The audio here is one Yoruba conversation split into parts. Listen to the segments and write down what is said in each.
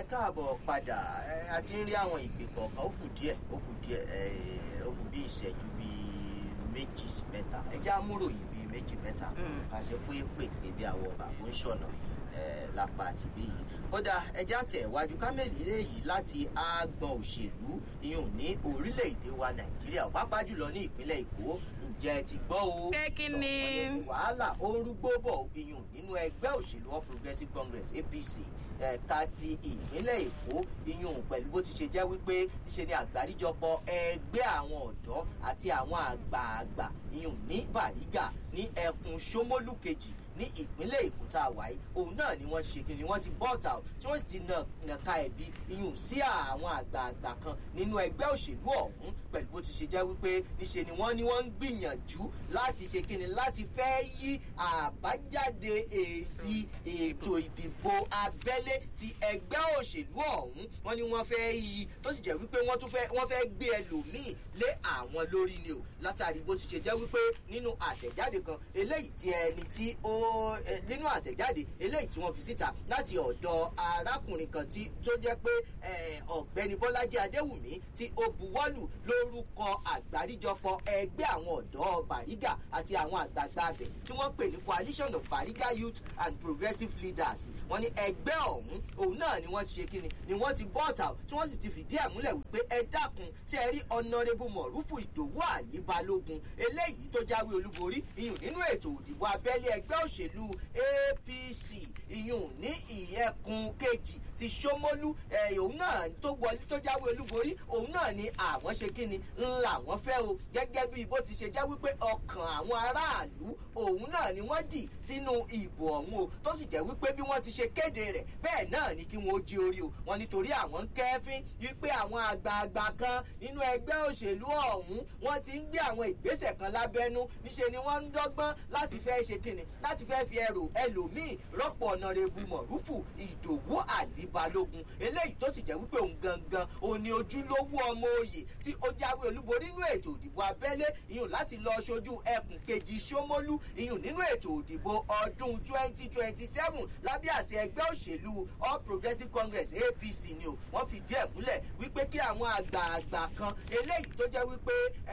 káàbọ̀ padà a ti ń rí àwọn ìpè kọ̀ọ̀kan ó kù díẹ̀ ó kù bí ìṣẹ́jú bíi méjì sí mẹ́ta ẹjẹ́ amúròyìn bíi méjì mẹ́ta àṣẹ pé bí àwọn bàbá ń ṣọ̀nà lápá àti bí yìí kódà ẹjẹ́ àtẹ̀wájú kámẹ́lì léyìí láti àgbọn òṣèlú ìyún ní orílẹ̀-èdè wa nàìjíríà pàápàá jùlọ ní ìpínlẹ̀ èkó ǹjẹ́ ti gbọ́ o wàhálà ó ń rúgbó bọ̀ ìyún nínú ẹgbẹ́ òṣèlú All Progressives Congress APC ẹ̀ka ti ìpínlẹ̀ èkó ìyún pẹ̀lú bó ti ṣe jẹ́ wípé ṣe ni àgbáríjọpọ̀ ẹgbẹ́ àwọn ọ̀dọ́ àti àwọn àgbààgbà ìyún ní Bàrígà ní ẹkùn Ṣómólú kejì ní ìpínlẹ̀ èkó tá a wáyé òun náà ni wọ́n ṣe kí ni wọ́n ti bọ́ọ̀tà tí wọ́n sì ti nàka ẹ̀bi iyùn sí àwọn àgbààgbà kan nínú ẹgbẹ́ òṣèlú ọ̀hún pẹ̀lú bó ti ṣe jẹ́ wípé níṣe ni wọ́n ń gbìyànjú láti ṣe kí ni láti fẹ́ yí àbájáde èsì ètò ìdìbò abẹ́lé ti ẹgbẹ́ òṣèlú ọ̀hún wọ́n ní wọ́n fẹ́ yí tó sì jẹ́ wípé wọ́n fẹ́ gbé ẹlòmíì lé àwọn lórí ni o látàrí bó ti ṣe jẹ́ wípé nínú àtẹ̀jáde kan eléyìí tí ẹni tí nínú àtẹ̀jáde eléyìí tí wọ́n fi síta láti ọ̀dọ̀ arákùnrin kan tó jẹ́ pé ọ̀gbẹ́ni Bọ́lájí Adéwùmí tí ó buwọ́lù lórúkọ àgbáríjọpọ̀ ẹgbẹ́ àwọn ọ̀dọ́ Bàrígà àti àwọn àgbààgbà abẹ tí wọ́n pè ní Coalition of Bariga Youth and Progressive Leaders wọ́n ní ẹgbẹ́ ọ̀hún òun náà ni wọ́n ti ṣe kíni ni wọ́n ti bọ́ọ̀tà tí wọ́n sì ti fìdí ẹ̀ múlẹ̀ wípé ẹ dákun ṣe é rí Honorable Mọ̀rúfù Ìdòwú Àlí Balógun eléyìí tó jáwé olúborí ìyún nínú ètò òdìbò abẹ́lé ẹgbẹ́ òṣèlú APC ìyún ní ìyẹ̀kùn kejì ti Ṣómólú òun náà tó jáwé olúborí òun náà ni àwọn ṣe kíni ńlá wọn fẹ́ o gẹ́gẹ́ bí bó ti ṣe jẹ́ wípé ọkàn àwọn aráàlú òun náà ni wọ́n dì sínú ìbò ọ̀hún o tó sì jẹ́ wípé bí wọ́n ti ṣe kéde rẹ̀ bẹ́ẹ̀ náà ni kí wọ́n ó jí orí o wọn nítorí àwọn ń kẹ́fín wípé àwọn àgbààgbà kan nínú ẹgbẹ́ òṣèlú ọ̀hún wọ́n ti ń gbé àwọn ìgbésẹ̀ kan lábẹ́nú níṣe ni wọ́n ń dọ́gbọ́n láti fẹ́ ṣe kíni láti fẹ́ fi ẹlòmíì rọ́pò Honorable Mọ̀rúfù Ìdòwú Àlí Balógun eléyìí tó sì jẹ́ wípé òun gangan òun ni ojúlówó ọmọ oyè tí ó jáwé olúborí nínú ètò òdìbò abẹ́lé ìyún láti lọ ṣojú ẹkùn kejì Ṣómólú ìyún nínú ètò òdìbò ọdún 2027 lábẹ́ àṣẹ ẹgbẹ́ òṣèlú All Progressives Congress APC ni o wọ́n fi díẹ̀ múlẹ̀ wípé kí àwọn àgbààgbà kan eléyìí tó jẹ́ wípé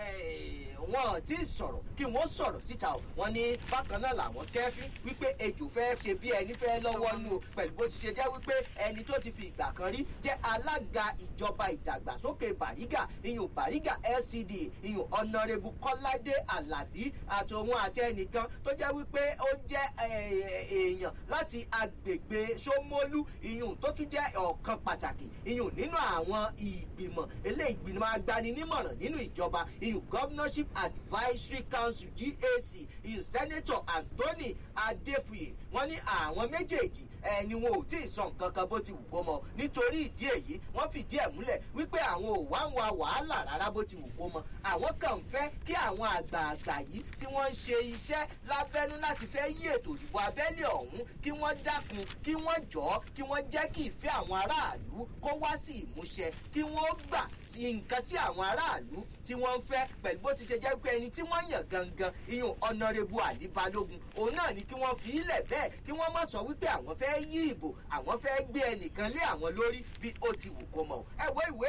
wọ́n ti sọ̀rọ̀ kí wọ́n sọ̀rọ̀ síta o wọ́n ní bákan náà làwọn kẹ́fín wípé ejò fẹ́ ṣe bí ẹni fẹ́ lọ́wọ́ nù o pẹ̀lú bó ti ṣe jẹ́ wípé ẹni tó ti fi ìgbà kan rí jẹ́ alága ìjọba ìdàgbàsókè Bàrígà ìyún Bàrígà LCD ìyún Honorable Kọ́ládé Àlàbí àtòun àti ẹnìkan tó jẹ́ wípé ó jẹ́ èèyàn láti agbègbè Ṣómólú ìyún tó tún jẹ́ ọ̀kan pàtàkì ìyún nínú àwọn ìgbìmọ̀ ìgbìmọ̀ agbaninímọ̀ràn nínú ìjọba ìyún Governorship Advisory Council GAC ìyún Senator Anthony Adéfúyè wọ́n ní àwọn méjèèjì ni wọn ò tí ì sọ nǹkan kan bó ti wù kó mọ nítorí ìdí èyí wọ́n fìdí ẹ̀ múlẹ̀ wípé àwọn ò wá ń wa wàhálà rárá bó ti wù kó mọ àwọn kàn ń fẹ́ kí àwọn àgbààgbà yìí tí wọ́n ń ṣe iṣẹ́ lábẹ́nú láti fẹ́ yí ètò ìdìbò abẹ́lé ọ̀hún kí wọ́n dákun kí wọ́n jọ̀ọ́ kí wọ́n jẹ́ kí ìfẹ́ àwọn aráàlú kó wá sí ìmúṣẹ kí wọ́n gbà nǹkan tí àwọn aráàlú tí wọ́n ń fẹ́ pẹ̀lú bó ti ṣe jẹ́ pé ẹni tí wọ́n yàn gangan ìyún Honorable Àlí Balógun òun náà ni kí wọ́n fi ilẹ̀ bẹ́ẹ̀ kí wọ́n má sọ wípé àwọn fẹ́ yí ìbò àwọn fẹ́ gbé ẹnìkan lé àwọn lórí bí ó ti wù kó mọ̀ ẹ wo ìwé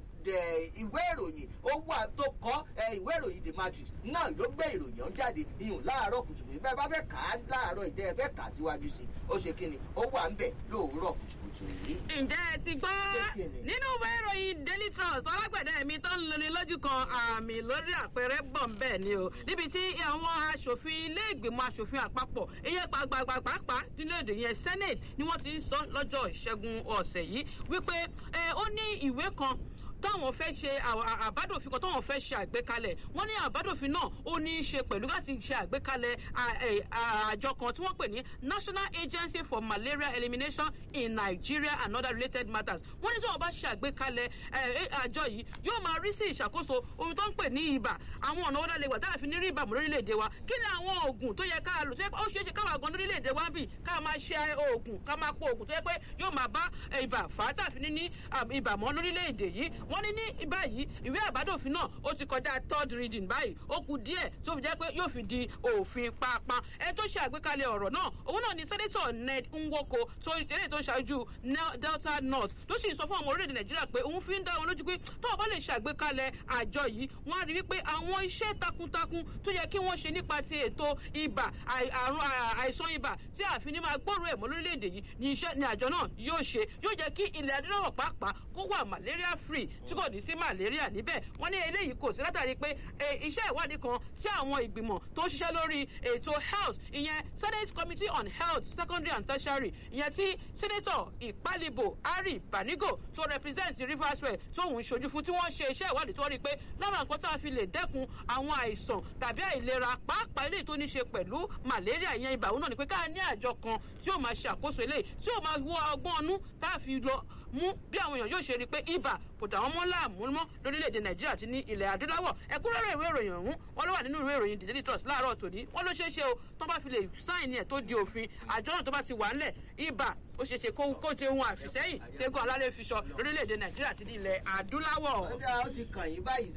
ìròyìn ó wà tó kọ ìwé ìròyìn The Matrix náà ló gbé ìròyìn ọ̀hún jáde ìyún láàárọ̀ kùtùkùtù bẹ́ẹ̀ bá fẹ́ kà á láàárọ̀ ìdẹ́ ẹ fẹ́ kà á síwájú sí ó ṣe kí ni ó wà ń bẹ̀ lóòrọ̀ kùtùkùtù yìí. ǹjẹ́ ẹ ti gbọ́ nínú ìwé ìròyìn Daily Trust alágbẹ̀dẹ mi tó ń loni lójú kan àmì lórí àpẹẹrẹ bọ̀ ń bẹ̀ ni o níbi tí àwọn aṣòfin ilé ìgbìmọ̀ aṣòfin àpapọ̀ iye pàápàá nílẹ̀-èdè yẹn Senate ni wọ́n ti ń sọ lọ́jọ́ ìṣẹ́gun ọ̀sẹ̀ yìí wípé ó ní ìwé kan táwọn fẹ́ ṣe àbádòfin kan táwọn fẹ́ ṣe àgbékalẹ̀ wọ́n ní àbádòfin náà ó ní í ṣe pẹ̀lú láti ṣe àgbékalẹ̀ àjọ kan tí wọ́n pè ní National Agency for Malaria Elimination in Nigeria and other related matters wọ́n ní tí wọ́n bá ṣe àgbékalẹ̀ àjọ yìí yóò máa rí sí ìṣàkóso ohun tó ń pè ní ibà àwọn ọ̀nà wọ́n lè wà tára fi ní rí ibà mọ́ lórílẹ̀‐èdè wa kí ni àwọn oògùn tó yẹ ká lò tó yẹ pé ó ṣeé ṣe káwa gan lórílẹ̀‐èdè wa bì ká máa ṣe oògùn ká máa po oògùn tó yẹ pé yóò máa bá ibà fà á tàfi ní ibà mọ́ lórílẹ̀‐èdè yìí wọ́n ní báyìí ìwé àbádòfin náà ó ti kọjá third reading báyìí ó kù díẹ̀ tó fi jẹ́ pé yóò fi di òfin pàápàá ẹni tó ṣe àgbékalẹ̀ ọ̀rọ̀ náà òun náà ni sẹ́nẹ́tọ̀ Ned Nwoko tó eléyìí tó ń ṣáájú Delta North ló sì sọ fún ọmọ orílẹ̀-èdè Nàìjíríà pé òun fi ń dá wọn lójú pé tó bá lè ṣàgbékalẹ̀ àjọ yìí wọ́n á rí wípé àwọn iṣẹ́ takuntakun tó yẹ kí wọ́n ṣe nípa ti ètò ibà àìsàn ibà tí àfi ní máa gbòòrò ẹ̀ mọ́ lórílẹ̀-èdè yìí ni àjọ náà yóò ṣe yóò jẹ́ kí ilẹ̀ adúláwọ̀ pàápàá kó wà malaria free tí kò ní sí malaria níbẹ̀ wọ́n ní eléyìí kò sí látàrí pé iṣẹ́ ìwádìí kan tí àwọn ìgbìmọ̀ tó ń ṣiṣẹ́ lórí ètò health ìyẹn Senate Committee on Health Secondary and Tertiary ìyẹn tí Senator Ìpálíbò Harry Banigo tó represent Rivers West tóun ṣojú fún tí wọ́n ṣe iṣẹ́ ìwádìí tó rí pé lára nǹkan tá a fi lè dẹ́kun àwọn àìsàn tàbí àìlera pàápàá eléyìí tó ní ṣe pẹ̀lú malaria ìyẹn ibà òun náà ni pé ká ní àjọ kan tí ó máa ṣàkóso eléyìí tí ó máa wọ ọgbọ́n ọnú tá a fi lọ mú bí àwọn èèyàn yóò ṣe rí i pé ibà kò dà wọ́n mọ́ láàmú mọ́ lórílẹ̀‐èdè Nàìjíríà àti ní ilẹ̀ adúláwọ̀ ẹ̀kúnrẹ́rẹ́ ìwé ìròyìn ọ̀hún wọn ló wà nínú ìwé ìròyìn The Daily Trust láàárọ̀ tòní wọn ló ṣeé ṣe o tó bá fi lè sáìn ẹ̀ tó di òfin àjọ náà tó bá ti wà ńlẹ̀ ibà ó ṣeé ṣe kó ṣe ohun àfìsẹ́yìn tẹ́gùn alálẹ́ fi sọ lórílẹ̀‐èdè Nàìjíríà àti ní ilẹ̀ adúláwọ̀. ó ti kàn yín báyìí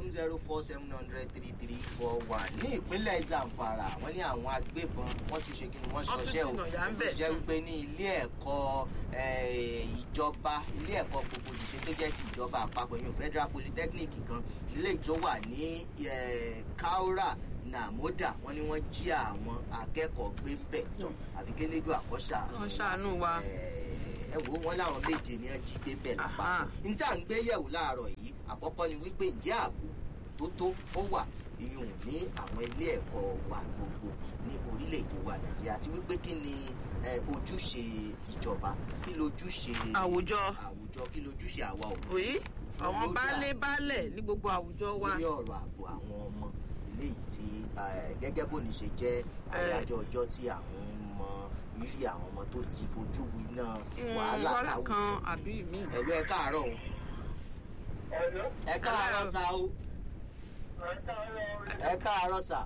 07047003341 ní ìpínlẹ̀ Zamfara wọ́n ní àwọn agbébọn wọ́n ti ṣe kí ni wọ́n ṣọṣẹ́ o jẹ́ wípé ní ilé ẹ̀kọ́ ìjọba ilé ẹ̀kọ́ gbogbo ìṣe tó jẹ́ ti ìjọba àpapọ̀ yìí Federal Polytechnic kan ilé tó wà ní Kaura Namoda wọ́n ní wọ́n jí àwọn akẹ́kọ̀ọ́ gbé ń bẹ̀ tán àfi kéléjú àkọ́ṣà ṣàánú wa ẹ wo wọn láwọn méje ni wọ́n jí gbé bẹ̀ lápapọ̀ níta ń gbé yẹ̀wò láàárọ̀ yìí àkọ́kọ́ ni wípé ǹjẹ́ ààbò tó ó wà ìyún ní àwọn ilé ẹ̀kọ́ wa gbogbo ní orílẹ̀-èdè wa Nàìjíríà àti wípé kí ni ojúṣe ìjọba kí lójúṣe àwùjọ kí lójúṣe àwa òbí àwọn baálé ní gbogbo àwùjọ wa ní ọ̀rọ̀ ààbò àwọn ọmọ eléyìí tí gẹ́gẹ́ bó ní ṣe jẹ́ àyájọ́ ọjọ́ tí àwọn ọmọ rírì àwọn ọmọ tó ti fojú winá wàhálà láwùjọ ẹ̀lú ẹ káàárọ̀ o ẹ káàárọ̀ sá o ẹ káàárọ̀ sá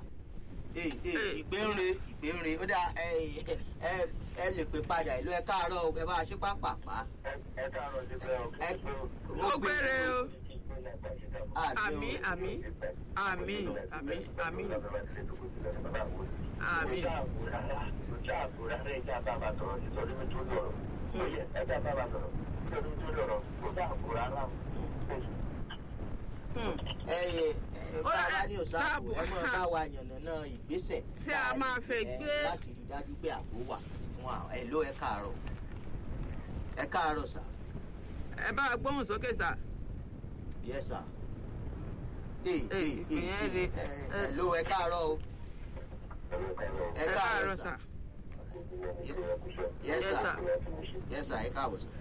ìpéǹre ó dá ẹ lè pè padà ìlú ẹ káàárọ̀ o ẹ bá a ṣe pápápá. ẹ káàárọ̀ ní bẹ́ẹ̀ o. ó gbére o. àmín. bàbá ní òṣàbò ẹ mọ̀ bá wa yànnà náà ìgbésẹ̀ tí a máa fẹ́ gbé láti rí dájú pé ààbò wà fún àwọn ẹ ló ẹ káàárọ̀ sà. ẹ bá a gbóhùn sókè sà. yes sà. ẹ ló ẹ káàárọ̀ o. ẹ káàárọ̀ sà. yes sà. yes sà ẹ káàbọ̀ sà.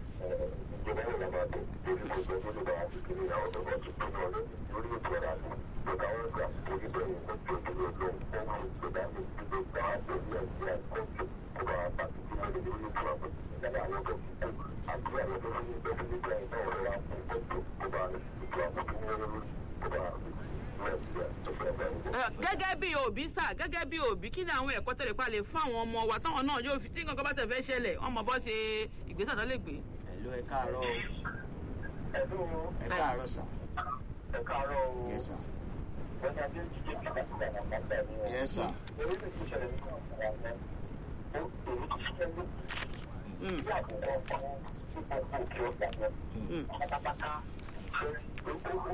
gẹ́gẹ́ bí òbí sà gẹ́gẹ́ bí òbí kí ni àwọn ẹ̀kọ́ tẹ̀lé pa lè fún àwọn ọmọ wa táwọn náà yóò fi tí nǹkan kan bá tẹ̀ fẹ́ ṣẹlẹ̀ ọmọ bọ́ ṣe ìgbésẹ̀ tó lè gbé. Hello, ẹ káàárọ̀ o. Ẹ káàárọ̀ sà. Ẹ káàárọ̀ o. Yes sir. Wọ́n yà bí jíjẹ́ kí láti gbà náà pàtàkì ni. Yes sir. Orí mi kò ṣẹlẹ̀ nípa àwọn ọmọ. Èmi ti ṣiṣẹ́ ní. Bí àkókò ọ̀pọ̀ gbogbo òkè ọ̀gbà lọ. Pátápátá ṣe gbogbo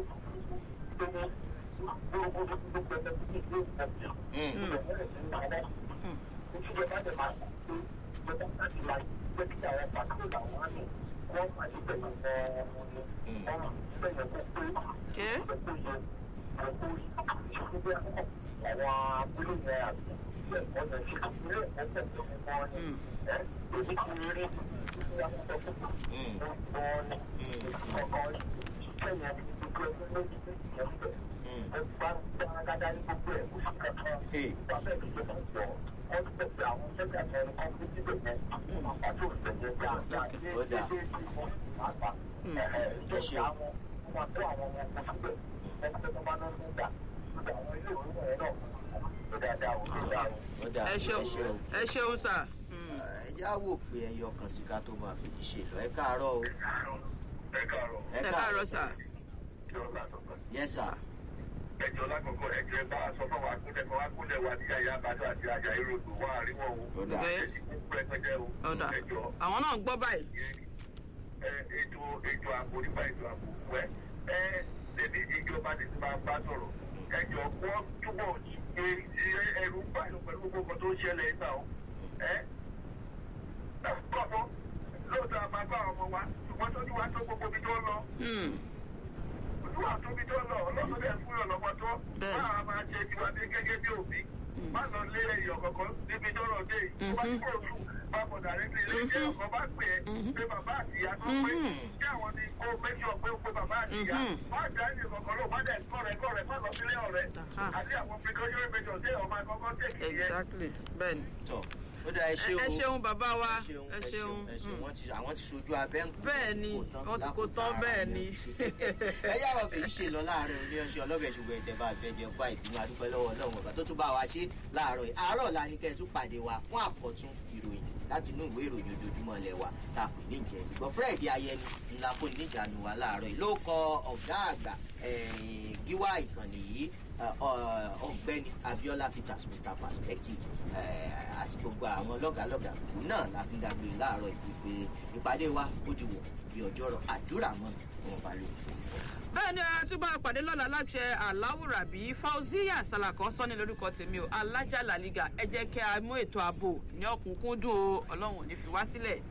ẹ ṣeun sà. ẹ já wò pé ẹyọ kan sí ká tó máa fi ṣe lọ ẹ káàárọ̀ o. Ẹ káàárọ̀. Ẹ káàárọ̀ sà. ẹjọ́ lásọ̀kan. Yes, sir. Ẹjọ́ lákòókò ẹjọ́ bá a sọ fún wa kúnlẹ̀ wa ní àyà àbájọ àti àjà ìròdò wa àríwọ̀ o. Ó dà. Ẹjọ́. Àwọn náà ń gbọ́ báyìí. Ètò ààbò nípa ètò ààbò wẹ́ ẹbí ìjọba ti máa bá sọ̀rọ̀ ẹjọ́ wọ́n túbọ̀ ṣe ẹrù báyìí pẹ̀lú gbogbo tó ń ṣẹlẹ̀ nígbà wọn. Kọ́kọ́ lóòótọ́ a máa bá ọmọ wa ṣùgbọ́n tó ní wàá tó gbogbo ibi tó ń lọ. Olúwa tóbi tó lọ ọlọ́run dẹ̀ fún ọlọ́mọ tó máa máa ṣe tiwa dé gẹ́gẹ́ bí òbí. Má lọ lé ẹ̀yọ̀ kọ̀ọ̀kan níbi tó lọ dé yìí. Wọ́n ti kúrò fún bábọ̀dà rẹ̀ ní ilé iṣẹ́ ọkọ̀ bá pè é pé bàbá àti ìyá tó pé kí àwọn ní kó mẹ́sọ̀ pé ó pé bàbá àti ìyá. Má dá ẹ̀yìn kọ̀ọ̀kan ló má dẹ̀ kọ̀rẹ̀ má lọ sílé ọ̀rẹ́. Àti àwọn precautionary measures ṣé ọmọ àkọ́kọ́ tẹ̀kì yẹn. Exactly. Bẹ́ẹ̀ni. Ó dá ẹ ṣeun. Ẹ ṣeun bàbá wa. Ẹ ṣeun. Àwọn ti sojú abẹ́ ń kú. Bẹ́ẹ̀ni, wọ́n ti kó tán bẹ́ẹ̀ ni. Ẹ yára fèyí ṣe lọ láàárọ̀ ilé ọṣẹ ọlọ́bẹ̀ ṣùgbọ́n ẹ̀jẹ̀ bá bẹ́jẹ̀ fún àìbínú adúpẹ́ lọ́wọ́ Ọlọ́run ọ̀gá tó tún bá wa ṣe láàárọ̀ yìí. Àárọ̀ la ní kẹ́ ẹ tún pàdé wa fún àkọ́tún ìròyìn láti inú ìwé ìròyìn ojoojúmọ́ ilẹ̀ wa tá a kò ní ìjẹ́ ti gbọ́. Fred Ayẹni ńlá kò ní ìjánu wa láàárọ̀ yìí ló kọ ọ̀gá àgbà gíwá ìkànnì yìí ọ̀gbẹ́ni Abiola Peters Mr Perspective àti gbogbo àwọn lọ́gàlọ́gà náà la fi ń dágbére láàárọ̀ ìpè ìpàdé wa ó di wọ̀ bí ọjọ́rọ̀ àdúrà mọ́ wọn bá lò. Bẹ́ẹ̀ ni a tún bá pàdé lọ́la láṣẹ Aláwùrà bí Fauziya Salako sọ́ni lórúkọ tèmi o Alájà La Liga ẹ jẹ́ kí a mú ètò ààbò ní ọ̀kúnkúndùn o Ọlọ́run ò ní fi wá sílẹ̀.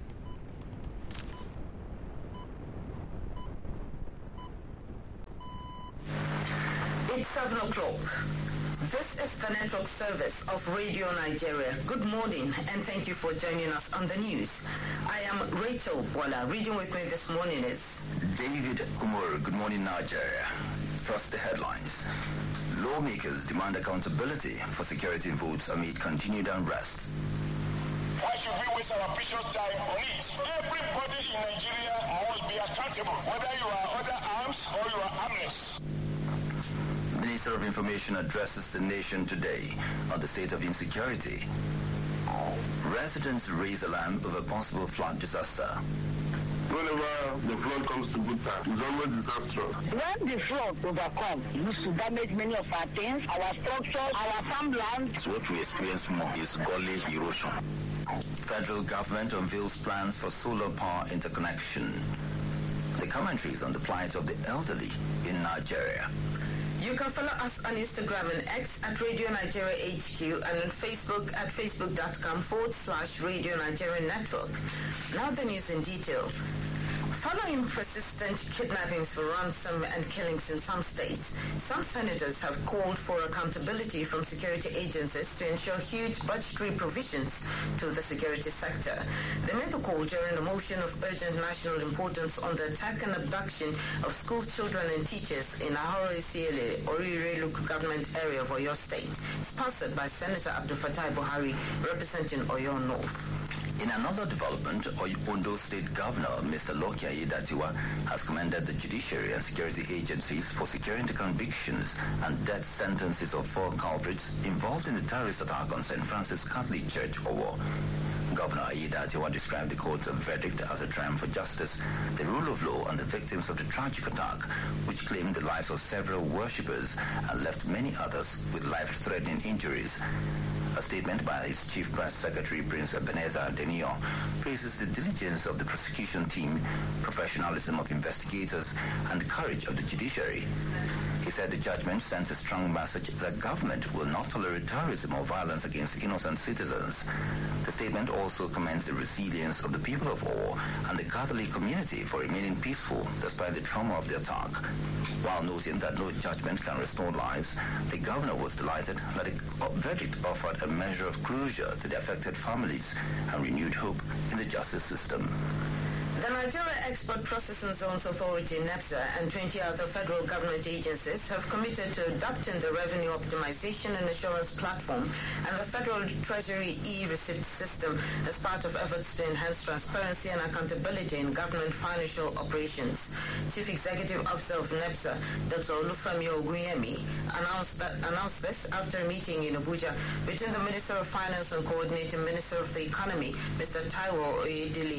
It's 7 o'clock. This is the network service of Radio Nigeria. Good morning and thank you for joining us on the news. I am Rachel Bola. Reading with me this morning is David Umar. Good morning, Nigeria. First, the headlines. Lawmakers demand accountability for security votes amid continued unrest. Why should we waste our precious time on it? Everybody in Nigeria must be accountable, whether you are under arms or you are armless. Minister of Information addresses the nation today on the state of insecurity. Residents raise alarm over possible flood disaster. Whenever the flood comes to Buta, it's always disastrous. When the flood overcomes, it used to damage many of our things, our structures, our farmland. So what we experience more is gully erosion. Federal government unveils plans for solar power interconnection. The commentaries on the plight of the elderly in Nigeria. You can follow us on Instagram and X at Radio Nigeria HQ and on Facebook at facebook.com/Radio Nigeria Network. Now the news in detail. Following persistent kidnappings for ransom and killings in some states, some senators have called for accountability from security agencies to ensure huge budgetary provisions to the security sector. They made the call during a motion of urgent national importance on the attack and abduction of school children and teachers in Ahoro Isiele, Orire local government area of Oyo State, sponsored by Senator Abdul Fattah Buhari, representing Oyo North. In another development, Ondo State Governor Mr. Loki Aiyedatiwa has commended the judiciary and security agencies for securing the convictions and death sentences of 4 culprits involved in the terrorist attack on St. Francis Catholic Church, Owo. Governor Aiyedatiwa described the court's verdict as a triumph for justice, the rule of law, and the victims of the tragic attack, which claimed the lives of several worshippers and left many others with life-threatening injuries. A statement by its Chief Press Secretary, Prince Ebenezer Denio, praises the diligence of the prosecution team, professionalism of investigators, and courage of the judiciary. He said the judgment sends a strong message that government will not tolerate terrorism or violence against innocent citizens. The statement also commends the resilience of the people of Owo and the Catholic community for remaining peaceful despite the trauma of the attack. While noting that no judgment can restore lives, the governor was delighted that the verdict offered a measure of closure to the affected families and renewed hope in the justice system. The Nigeria Export Processing Zones Authority, NEPSA, and 20 other federal government agencies have committed to adopting the Revenue Optimization and Assurance Platform and the Federal Treasury e-receipt system as part of efforts to enhance transparency and accountability in government financial operations. Chief Executive Officer of NEPSA, Dr. Olufemi Ogunyemi, announced this after a meeting in Abuja between the Minister of Finance and Coordinating Minister of the Economy, Mr. Taiwo Oyedele,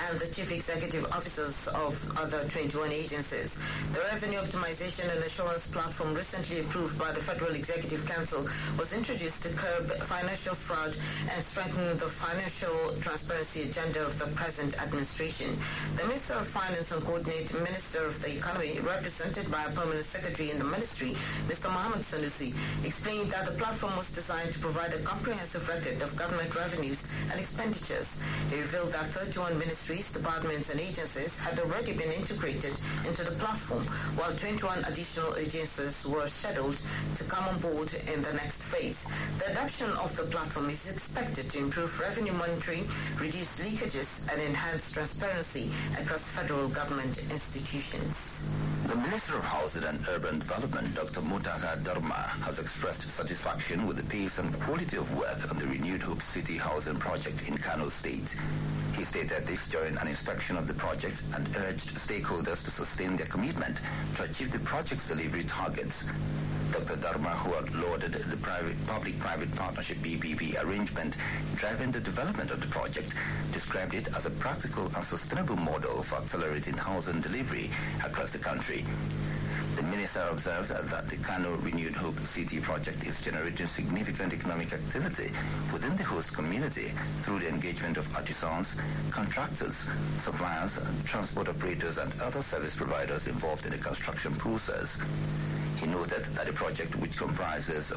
and the chief executive officers of other 21 agencies. The Revenue Optimization and Assurance Platform, recently approved by the Federal Executive Council, was introduced to curb financial fraud and strengthen the financial transparency agenda of the present administration. The Minister of Finance and Coordinating Minister of the Economy, represented by a permanent secretary in the ministry, Mr. Mohammed Sanusi, explained that the platform was designed to provide a comprehensive record of government revenues and expenditures. He revealed that 31 ministries, departments, and agencies had already been integrated into the platform, while 21 additional agencies were scheduled to come on board in the next phase. The adoption of the platform is expected to improve revenue monitoring, reduce leakages, and enhance transparency across federal government institutions. The Minister of Housing and Urban Development, Dr. Mutaka Dharma, has expressed satisfaction with the pace and quality of work on the Renewed Hope City Housing Project in Kano State. He stated this during an inspection of the project and urged stakeholders to sustain their commitment to achieve the project's delivery targets. Dr. Dharma, who had lauded the Public-Private Partnership PPP arrangement driving the development of the project, described it as a practical and sustainable model for accelerating housing delivery across the country. The minister observed that the Kano Renewed Hope City project is generating significant economic activity within the host community through the engagement of artisans, contractors, suppliers, transport operators, and other service providers involved in the construction process. He noted that the project, which comprises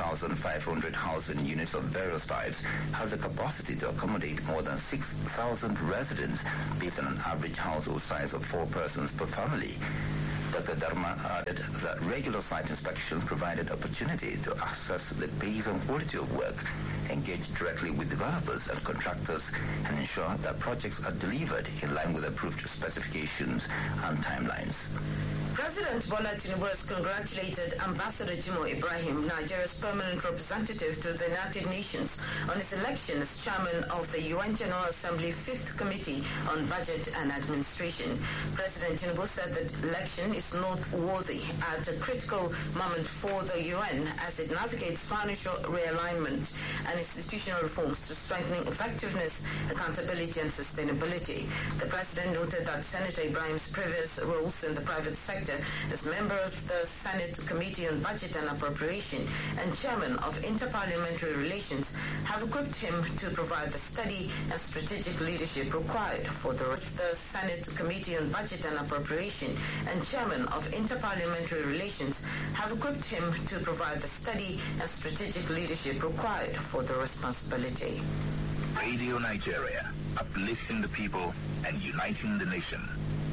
1,500 housing units of various types, has the capacity to accommodate more than 6,000 residents based on an average household size of 4 persons per family. Dr. Dharma added that regular site inspection provided opportunity to assess the pace and quality of work, engage directly with developers and contractors, and ensure that projects are delivered in line with approved specifications and timelines. President Bola Tinubu has congratulated Ambassador Jimoh Ibrahim, Nigeria's permanent representative to the United Nations, on his election as chairman of the UN General Assembly 5th Committee on Budget and Administration. President Tinubu said that election is noteworthy at a critical moment for the UN as it navigates financial realignment and institutional reforms to strengthening effectiveness, accountability, and sustainability. The president noted that Senator Ibrahim's previous roles in the private sector as member of the Senate Committee on Budget and Appropriation and chairman of Interparliamentary Relations have equipped him to provide the steady and strategic leadership required for the Senate Committee on Budget and Appropriation and chairman of Interparliamentary Relations have equipped him to provide the steady and strategic leadership required for the responsibility. Radio Nigeria, uplifting the people and uniting the nation.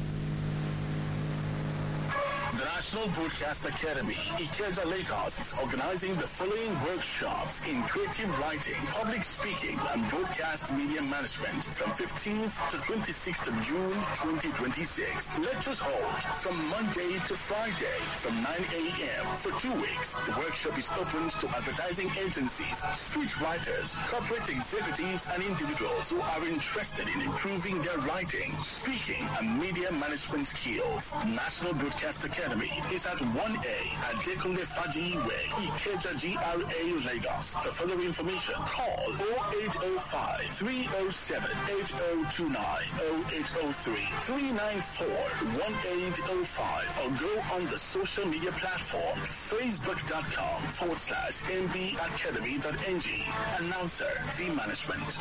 The National Broadcast Academy, Ikeja, Lagos, is organizing the following workshops in creative writing, public speaking, and broadcast media management from 15th to 26th of June 2026. Lectures hold from Monday to Friday from 9 a.m. for 2 weeks. The workshop is open to advertising agencies, speech writers, corporate executives, and individuals who are interested in improving their writing, speaking, and media management skills. National Broadcast Academy is at 1A at Dekunle Faji Way, Ikeja, GRA, Lagos. For further information, call 0805 307 8029, 0803 394 1805, or go on the social media platform facebook.com/mbacademy.ng. Announcer, V Management.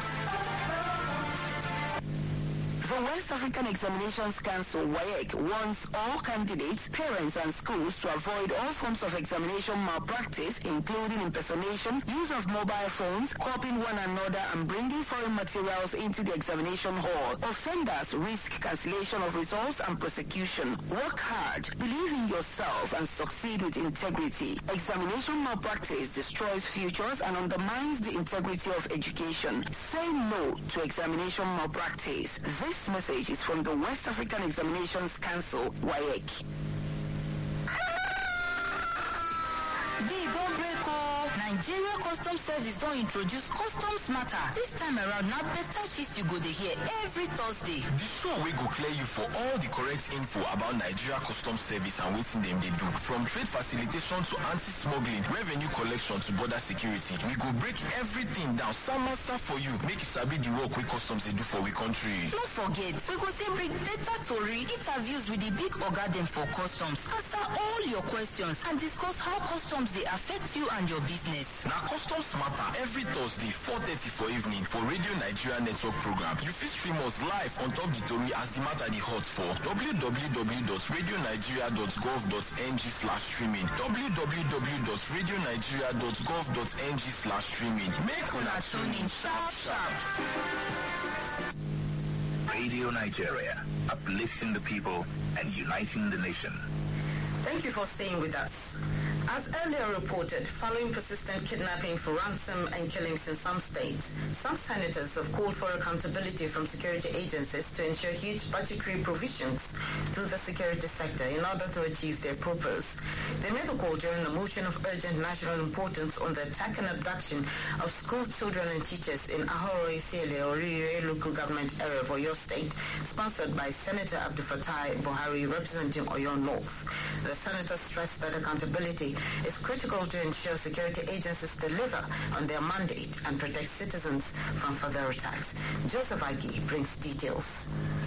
The West African Examinations Council, WAEC, wants all candidates, parents, and schools to avoid all forms of examination malpractice, including impersonation, use of mobile phones, copying one another, and bringing foreign materials into the examination hall. Offenders risk cancellation of results and prosecution. Work hard, believe in yourself, and succeed with integrity. Examination malpractice destroys futures and undermines the integrity of education. Say no to examination malpractice. This message is from the West African Examinations Council, WAEC. Don't break. Nigeria Customs Service don introduce Customs Matter. This time around, na better gist you go dey hear every Thursday. The show wey go clear you for all the correct info about Nigeria Customs Service and wetin dem dey do. From trade facilitation to anti-smuggling, revenue collection to border security, we go break everything down samasa for you, make you sabi the work wey customs dey do for we country. No forget, we go still bring data tori, interviews with the big oga dem for customs, answer all your questions, and discuss how customs dey affect you and your business. Na Customs Matter every Thursday 4:30 for evening for Radio Nigeria Network program. You fit stream us live on top the tori as the matter dey hot for www.radionigeria.gov.ng/streaming, www.radionigeria.gov.ng/streaming. Make una tune in sharp. Radio Nigeria, uplifting the people and uniting the nation. Thank you for staying with us. As earlier reported, following persistent kidnapping for ransom and killings in some states, some senators have called for accountability from security agencies to ensure huge budgetary provisions to the security sector in order to achieve their purpose. They made the call during a motion of urgent national importance on the attack and abduction of school children and teachers in Ahoro Isiele, Orire local government area of Oyo State, sponsored by Senator Abdul Fattah Buhari representing Oyo North. The senator stressed that accountability is critical to ensure security agencies deliver on their mandate and protect citizens from further attacks. Joseph Agi brings details.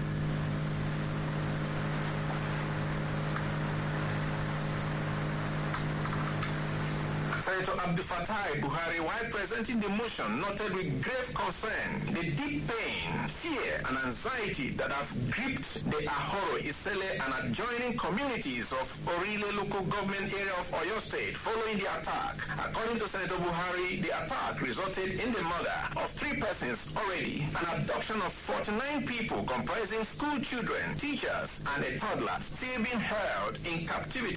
Senator Abdul Fattah Buhari, while presenting the motion, noted with grave concern the deep pain, fear, and anxiety that have gripped the Ahoro, Isele, and adjoining communities of Orile local government area of Oyo State following the attack. According to Senator Buhari, the attack resulted in the murder of 3 persons already, an abduction of 49 people comprising school children, teachers, and a toddler still being held in captivity